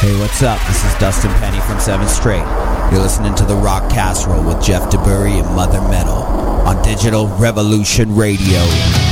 Hey, what's up? This is Dustin Penny from 7th Straight. You're listening to The Rock Casserole with Jeff DeBurry and Mother Metal on Digital Revolution Radio.